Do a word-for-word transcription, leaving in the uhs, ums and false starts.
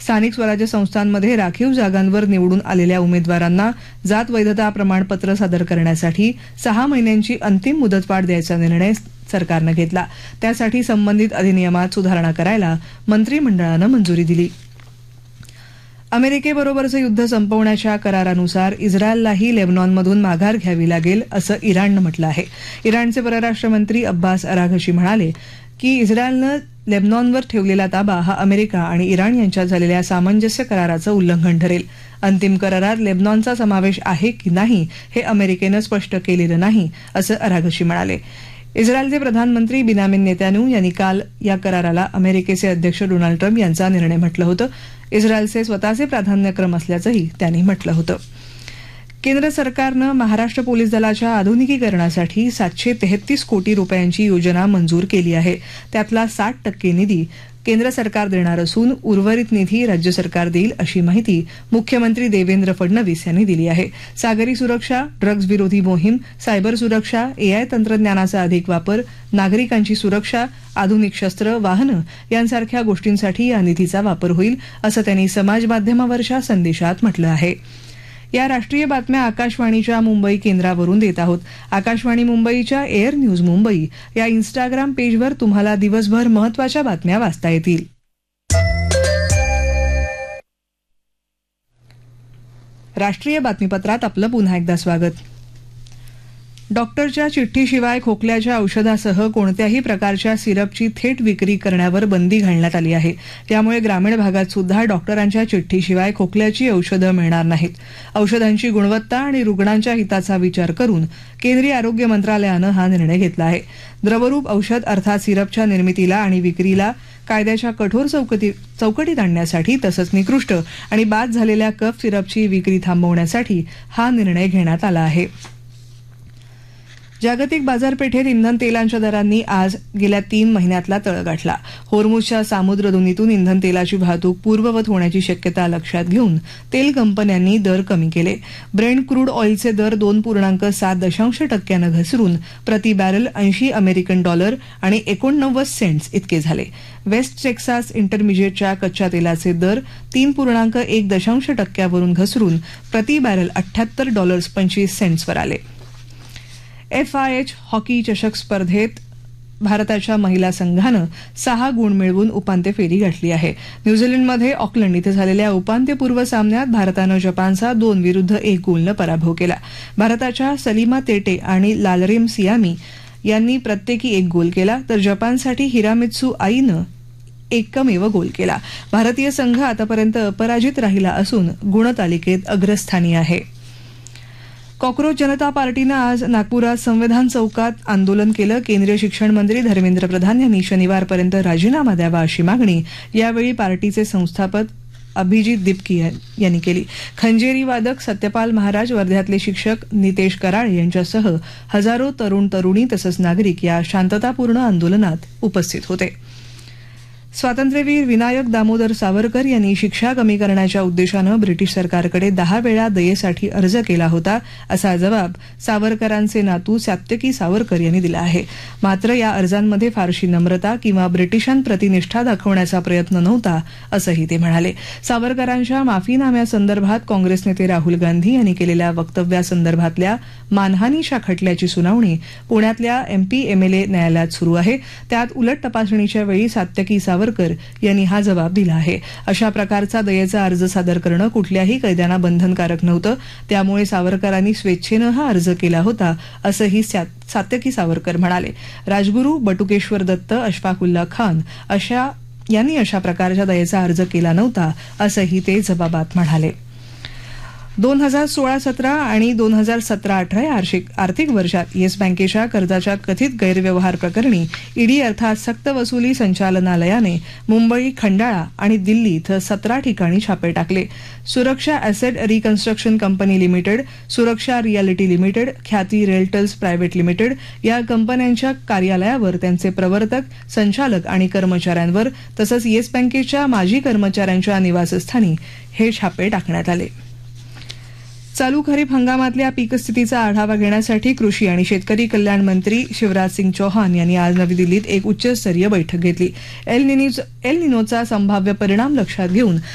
स्थानिक स्वराज्य संस्थांमध्ये राखीव जागांवर निवडून आलेल्या उमेदवारांना जात वैधता प्रमाणपत्र सादर करण्यासाठी सहा महिन्यांची अंतिम मुदतवाढ द्यायचा निर्णय सरकारनं घेतला. त्यासाठी संबंधित अधिनियमात सुधारणा करायला मंत्रिमंडळानं मंजुरी दिली. अमेरिकेबरोबरचं युद्ध संपवण्याच्या करारानुसार इस्रायललाही लेबनॉनमधून माघार घ्यावी लागेल असं इराणनं म्हटलं आहे. इराणचे परराष्ट्र मंत्री अब्बास अराघची म्हणाले की इस्रायलनं लेबनॉनवर ठेवलेला ताबा हा अमेरिका आणि इराण यांच्यात झालेल्या सामंजस्य कराराचं उल्लंघन ठरेल. अंतिम करारात लेबनॉनचा समावेश आहे की नाही हे अमेरिकेनं स्पष्ट केलेलं नाही असं अराघची म्हणाले. इस्रायलचे प्रधानमंत्री बिन्यामिन नेतान्याहू यांनी काल या कराराला अमेरिकेचे अध्यक्ष डोनाल्ड ट्रम्प यांचा निर्णय म्हटलं होतं. इस्रायलचे स्वतःचे प्राधान्यक्रम असल्याचंही त्यांनी म्हटलं होतं. केंद्र सरकारनं महाराष्ट्र पोलीस दलाच्या आधुनिकीकरणासाठी सातशे तेहतीस कोटी रुपयांची योजना मंजूर केली आहे. त्यातला साठ टक्के निधी केंद्र सरकार देणार असून उर्वरित निधी राज्य सरकार देईल अशी माहिती मुख्यमंत्री देवेंद्र फडणवीस यांनी दिली आहे. सागरी सुरक्षा, ड्रग्ज विरोधी मोहीम, सायबर सुरक्षा, एआय तंत्रज्ञानाचा अधिक वापर, नागरिकांची सुरक्षा, आधुनिक शस्त्र, वाहनं यांसारख्या गोष्टींसाठी या निधीचा वापर होईल असं त्यांनी समाज माध्यमावरच्या संदेशात म्हटलं आहे. या राष्ट्रीय बातम्या आकाशवाणीच्या मुंबई केंद्रावरून देत आहोत. आकाशवाणी मुंबईच्या एअर न्यूज मुंबई या इन्स्टाग्राम पेजवर तुम्हाला दिवसभर महत्त्वाच्या बातम्या वाचता येतील. राष्ट्रीय बातमीपत्रात आपलं पुन्हा एकदा स्वागत. डॉक्टरच्या चिठ्ठीशिवाय खोकल्याच्या औषधासह कोणत्याही प्रकारच्या सिरपची थेट विक्री करण्यावर बंदी घालण्यात आली आहे. त्यामुळे ग्रामीण भागात सुद्धा डॉक्टरांच्या चिठ्ठीशिवाय खोकल्याची औषधं मिळणार नाहीत. औषधांची गुणवत्ता आणि रुग्णांच्या हिताचा विचार करून केंद्रीय आरोग्य मंत्रालयानं हा निर्णय घेतला आहे. द्रवरूप औषध अर्थात सिरपच्या निर्मितीला आणि विक्रीला कायद्याच्या कठोर चौकटी चौकटीत आणण्यासाठी तसंच निकृष्ट आणि बाद झालेल्या कफ सिरपची विक्री थांबवण्यासाठी हा निर्णय घेण्यात आला आहे. जागतिक बाजारपेठेत इंधन तेलांच्या दरांनी आज गेल्या तीन महिन्यातला तळ गाठला. होर्मुझच्या सामुद्रधुनीतून इंधन तेलाची वाहतूक पूर्ववत होण्याची शक्यता लक्षात घेऊन तेल कंपन्यांनी दर कमी केले. ब्रेंट क्रूड ऑइलचे दर दोन पूर्णांक सात दशांश टक्क्यानं घसरून प्रति बॅरल ऐंशी अमेरिकन डॉलर आणि एकोणनव्वद सेंट्स इतके झाले. वेस्ट टेक्सास इंटरमिजिएटच्या कच्च्या तेलाचे दर तीन पूर्णांक एक दशांश टक्क्यावरून घसरून प्रति बॅरल अठ्ठ्याहत्तर डॉलर्स पंचवीस सेंट्सवर आले. एफ आय एच हॉकी चषक स्पर्धेत भारताच्या महिला संघानं सहा गुण मिळवून उपांत्य फेरी गाठली आहे. न्यूझीलंडमध्ये ऑकलंड इथं झालेल्या उपांत्यपूर्व सामन्यात भारतानं जपानचा दोन विरुद्ध एक गोलनं पराभव केला. भारताच्या सलीमा तेटे आणि लालरेम सियामी यांनी प्रत्येकी एक गोल केला तर जपानसाठी हिरामित्सू आईनं एकमेव गोल केला. भारतीय संघ आतापर्यंत अपराजित राहिला असून गुणतालिकेत अग्रस्थानी आहे. कॉक्रोच जनता पार्टीनं आज नागपुरात संविधान चौकात आंदोलन केलं. केंद्रीय शिक्षण मंत्री धर्मेंद्र प्रधान यांनी शनिवारपर्यंत राजीनामा द्यावा अशी मागणी यावेळी पार्टीचे संस्थापक अभिजित दिपकी यांनी केली. खंजेरी वादक सत्यपाल महाराज, वर्ध्यातले शिक्षक नितेश कराळे यांच्यासह हजारो तरुण तरुणी तसंच नागरिक या शांततापूर्ण आंदोलनात उपस्थित होते. स्वातंत्र्यवीर विनायक दामोदर सावरकर यांनी शिक्षा कमी करण्याच्या उद्देशानं ब्रिटिश सरकारकडे दहा वेळा दयेसाठी अर्ज केला होता असा जबाब सावरकरांचे नातू सात्यकी सावरकर यांनी दिला आहे. मात्र या अर्जांमध्ये फारशी नम्रता किंवा ब्रिटिशांप्रती निष्ठा दाखवण्याचा प्रयत्न नव्हता असंही ते म्हणाले. सावरकरांच्या माफीनाम्यासंदर्भात काँग्रेस नेते राहुल गांधी यांनी केलेल्या वक्तव्यासंदर्भातल्या मानहानीच्या खटल्याची सुनावणी पुण्यातल्या एमपी एमएलए न्यायालयात सुरू आहे. त्यात उलट तपासणीच्या वेळी सात्यकी सावरकर यांनी हा जबाब दिला आहे. अशा प्रकारचा दयेचा अर्ज सादर करणं कुठल्याही कैद्यांना बंधनकारक नव्हतं. त्यामुळे सावरकरांनी स्वेच्छेनं हा अर्ज केला होता असंही सात्यकी सावरकर म्हणाले. राजगुरू, बटुकेश्वर दत्त, अशफाकुल्ला खान अशा यांनी अशा प्रकारच्या दयेचा अर्ज केला नव्हता असंही ते जबाबात म्हणाले. दोन हजार सोळा सतरा आणि दोन हजार सतरा अठरा या आर्थिक वर्षात येस बँकेच्या कर्जाच्या कथित गैरव्यवहार प्रकरणी ईडी अर्थात सक्तवसुली संचालनालयाने मुंबई, खंडाळा आणि दिल्ली इथं सतरा ठिकाणी छापे टाकले. सुरक्षा ॲसेट रिकन्स्ट्रक्शन कंपनी लिमिटेड, सुरक्षा रियालिटी लिमिटेड, ख्याती रेल्टल्स प्रायव्हेट लिमिटेड या कंपन्यांच्या कार्यालयावर, त्यांचे प्रवर्तक, संचालक आणि कर्मचाऱ्यांवर तसंच येस बँकेच्या माजी कर्मचाऱ्यांच्या निवासस्थानी हे छापे टाकण्यात आले. चालू खरीप हंगामातल्या पीकस्थितीचा आढावा घेण्यासाठी कृषी आणि शेतकरी कल्याण मंत्री शिवराज सिंग चौहान यांनी आज नवी दिल्लीत एक उच्चस्तरीय बैठक घेतली. एल निनोचा संभाव्य परिणाम लक्षात घेऊन